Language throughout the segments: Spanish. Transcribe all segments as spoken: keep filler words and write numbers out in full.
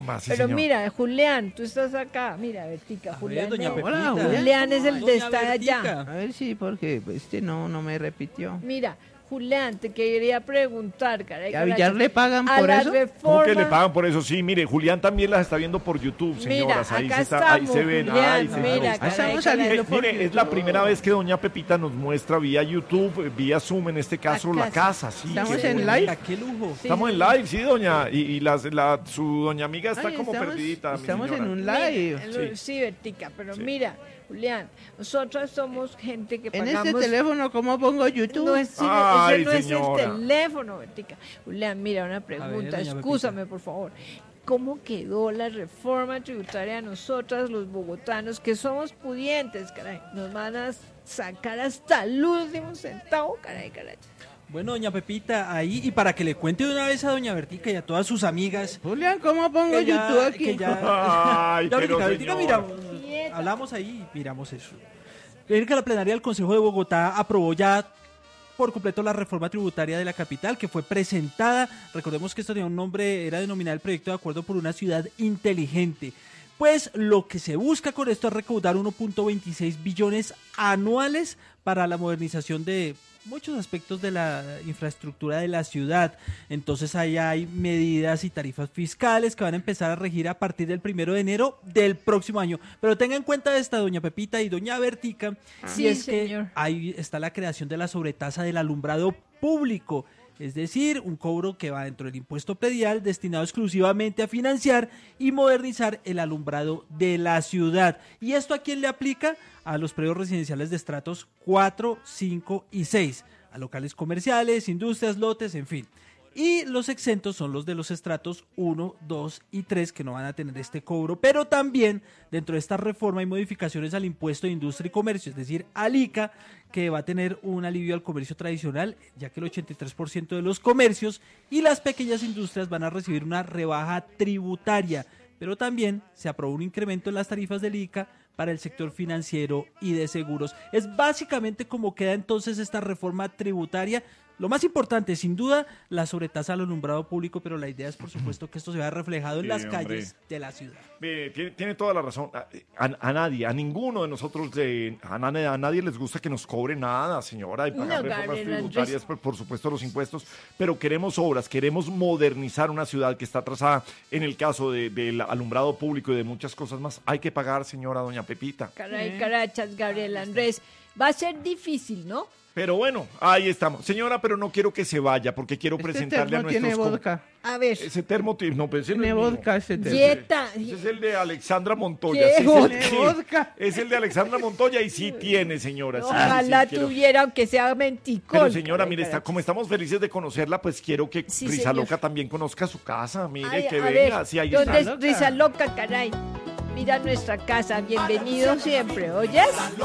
Más, sí, Pero señor. mira, Julián, tú estás acá. Mira, Bertica, A ver, Julián. doña es- Pepita. Hola, Julián. Julián es el de Doña estar allá. Bertica. A ver si, porque este no, no me repitió. Mira, Julián, te quería preguntar, caray. ¿Y a Villar le pagan a por la eso? reforma. ¿Cómo que le pagan por eso? Sí, mire, Julián también las está viendo por YouTube, señoras. Mira, ahí acá se está, ahí estamos, se ven. Julián, Ay, señores. mira, Ahí caray, estamos caray. saliendo Eh, por mire, es la primera vez que doña Pepita nos muestra vía YouTube, eh, vía Zoom, en este caso, La la casa. casa. Sí, Estamos qué en bonito. live. ¡Qué lujo! Sí, Estamos en sí, sí. live, sí, doña. Y, y las- la, su doña amiga está Ay, como estamos- perdidita, mi Estamos en señora. un Mira, live. el- sí, Bertica, pero Sí. mira, Julián, nosotros somos gente que En pagamos... este teléfono, ¿cómo pongo YouTube? No es, sí, Ay, ese no señora. es el teléfono, Bertica. Julián, mira, una pregunta, doña excúsame, por favor. ¿Cómo quedó la reforma tributaria a nosotras, los bogotanos, que somos pudientes, caray? Nos van a sacar hasta el último centavo, caray, caray. Bueno, doña Pepita, ahí, y para que le cuente de una vez a doña Bertica y a todas sus amigas. Julián, ¿cómo pongo que ya- YouTube aquí? que ya- Ay, Ya, pero, Bertica, Bertica, señora. mira, Quieta. hablamos ahí y miramos eso. Ven que la plenaria del Consejo de Bogotá aprobó ya por completo la reforma tributaria de la capital, que fue presentada. Recordemos que esto tenía un nombre, era denominado el proyecto de acuerdo por una ciudad inteligente. Pues lo que se busca con esto es recaudar uno punto veintiséis billones anuales para la modernización de muchos aspectos de la infraestructura de la ciudad. Entonces ahí hay medidas y tarifas fiscales que van a empezar a regir a partir del primero de enero del próximo año. Pero tenga en cuenta esta, doña Pepita y doña Bertica, Sí, y es señor. que ahí está la creación de la sobretasa del alumbrado público. Es decir, un cobro que va dentro del impuesto predial destinado exclusivamente a financiar y modernizar el alumbrado de la ciudad. ¿Y esto a quién le aplica? A los predios residenciales de estratos cuatro, cinco y seis, a locales comerciales, industrias, lotes, en fin. Y los exentos son los de los estratos uno, dos y tres, que no van a tener este cobro, pero también dentro de esta reforma hay modificaciones al impuesto de industria y comercio, es decir, al I C A, que va a tener un alivio al comercio tradicional, ya que el ochenta y tres por ciento de los comercios y las pequeñas industrias van a recibir una rebaja tributaria, pero también se aprobó un incremento en las tarifas del I C A para el sector financiero y de seguros. Es básicamente como queda entonces esta reforma tributaria. Lo más importante, sin duda, la sobretasa al alumbrado público, pero la idea es, por supuesto, que esto se vea reflejado en Sí, las hombre. calles de la ciudad. Mire, tiene, tiene toda la razón. A, a- a nadie, a ninguno de nosotros, de, a, nadie, a nadie les gusta que nos cobre nada, señora, y pagar No, reformas Gabriel tributarias, Andrés. por, por supuesto, los impuestos, pero queremos obras, queremos modernizar una ciudad que está atrasada. En el caso de- del alumbrado público y de muchas cosas más, hay que pagar, señora doña Pepita. Caray, carachas, Gabriel Andrés. Va a ser difícil, ¿no? Pero bueno, ahí estamos. Señora, pero no quiero que se vaya, porque quiero Este presentarle a termo tiene nuestros... com- vodka. A ver, Ese termo, ti- no, pero ese no Tiene es mío. vodka ese termo. dieta. Ese es el de Alexandra Montoya. ¿Qué sí, es el- vodka? sí, Vodka. es el de Alexandra Montoya y sí tiene, señora. sí, sí, Ojalá sí, quiero- tuviera, aunque sea menticol. Pero señora, caray, mire, está, carachas. como estamos felices de conocerla, pues quiero que Sí, Risa señor. Loca también conozca su casa. Mire, Ay, que a venga. ver, Sí, ahí ¿dónde está. es Risa Loca, caray? Mira nuestra casa, bienvenido siempre, ¿oyes?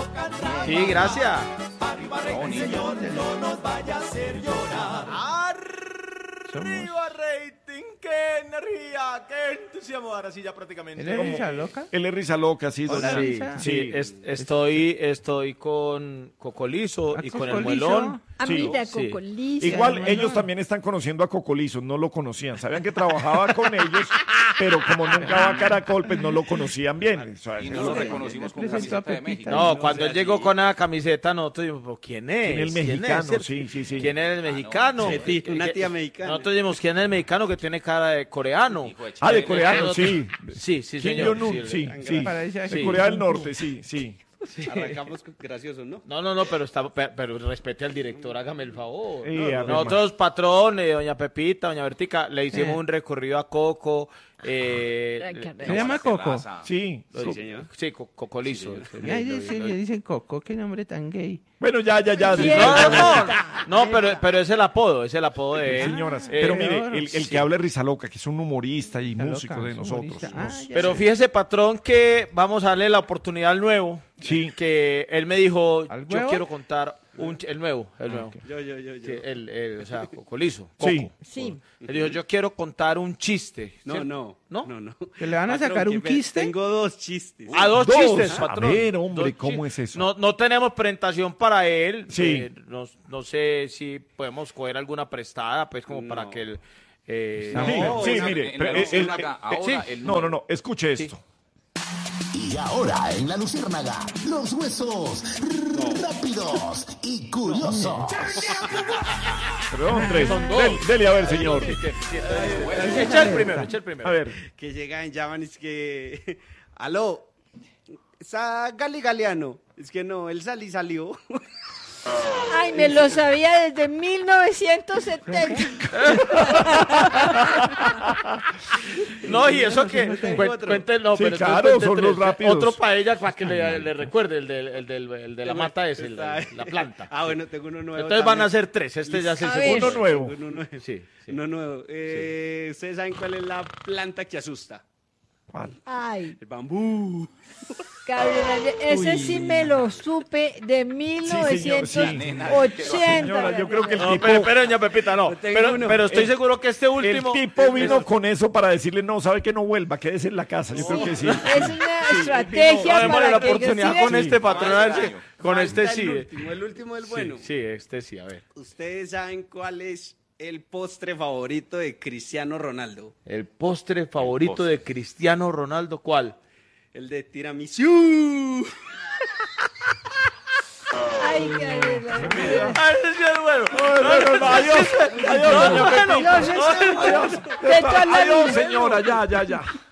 Sí, gracias. Arriba rating, qué energía, qué entusiasmo. Ahora sí ya prácticamente. ¿Él es ¿Cómo? Risa Loca? Él es Risa Loca, sí, Hola, doña. Sí, Risa. sí, es- estoy, estoy con Cocolizo ¿A y con el Cocolizo? muelón. Ah, Sí. mira, Sí. Cocolizo. Igual hermano. ellos también están conociendo a Cocolizo, no lo conocían. Sabían que trabajaba con ellos, pero como nunca va a Caracol, pues no lo conocían bien. O sea, Y no eso- lo reconocimos con Presentó a camiseta de Pepita. México. No, cuando él llegó con la camiseta, nosotros dijimos, "¿Pero ¿quién es? ¿Quién es el ¿Quién mexicano? es? Sí, sí, sí. ¿Quién es el mexicano? Sí, una ¿Qué- tía mexicana. Nosotros dijimos, ¿quién es el mexicano que tiene cara de coreano? Hijo de Ah, de Chile. coreano, sí. Sí, sí, Kim señor. Jong-un, sí, sí. Parece De así. Corea del Norte, sí, sí. Arrancamos graciosos, ¿no? No, no, no, pero está, pe- pero respete al director, hágame el favor. Sí, a ver, Nosotros, patrón, eh, doña Pepita, doña Bertica, le hicimos Eh. un recorrido a Coco. Eh, Ay, le- caray. ¿Se llama Coco? Terraza. Sí. Sí, señor. sí, Co- Cocolizo. Y ahí dice- le dicen Coco, qué nombre tan gay. Bueno, ya, ya, ya. sí. Bien. No, no, no, no, pero, pero es el apodo, es el apodo de él. Señoras, Eh, pero eh, mire, el, el sí. que habla es Risa Loca, que es un humorista y Risa músico Loca, de es nosotros. humorista. Nos- Ah, ya Pero sé. fíjese, patrón, que vamos a darle la oportunidad al nuevo. Sí. Que él me dijo, ¿Al yo huevo? quiero contar un ch- el nuevo, el nuevo. Yo, yo, yo, yo. Sí, el, el, o sea, Cocolizo. Coco. Sí. Sí. Él dijo, yo quiero contar un chiste. No, ¿cierto? no, ¿No? no, no. ¿Que le van a Patrón, sacar un que ve- quiste? Tengo dos chistes. Ah, dos, Dos. chistes, A patrón. ver, hombre, Dos ¿cómo chistes. es eso? No, no tenemos presentación para él. Sí. Eh, no, no sé si podemos coger alguna prestada, pues como para No. que él Eh, Sí, No, sí, en la- mire. en la pero, eh, Luciérnaga, eh, ahora sí, el no, no, número. no, escuche esto. Y ahora en la Luciérnaga, los huesos rápidos y curiosos. Perdón, tres. Son dos. Del- Dele a ver, señor. Echa el primero, echa el primero. A ver. Que llegan, llaman, es que... Aló, ¿está Gali Galeano? Es que no, él salí salió. Ay, me lo sabía desde mil novecientos setenta. No, y eso que Tengo cuen- otro. cuente, no, Sí, pero claro, cuente son tres. los rápidos. Otro para ella para que le, le recuerde el, del, el, del, el de la mata es el, Está- la planta. Ah, bueno, tengo uno nuevo. Entonces van a también. ser tres, este ya es el A segundo. ver. Uno nuevo. Uno nuevo. Sí, sí. Uno nuevo. Eh, ¿Ustedes saben cuál es la planta que asusta? ¿Cuál? Ay, El bambú. Gabriela, ese sí me lo supe de mil novecientos ochenta. Señora, yo creo que el No, tipo, pero, pero, doña Pepita, no. tengo Pero, uno. pero estoy El- seguro que este el último. tipo vino con eso para decirle, no, sabe que no vuelva, quédese en la casa. Yo creo que sí. Es una estrategia No, démosle para la que ellos oportunidad sigan- con este patrón. a ver si- Falta el Con este Falta sí. El eh. último, el último del bueno. Sí, sí, este sí, a ver. ¿Ustedes saben cuál es el postre favorito de Cristiano Ronaldo? El postre favorito postre. de Cristiano Ronaldo, ¿cuál? El de tiramisú. Ay, Gabriela. Ah, ese sí es bueno. Bueno, no, adiós, adiós, doña Pepita. Los estudios de toda la Adiós, luz. señora, ya, ya, ya.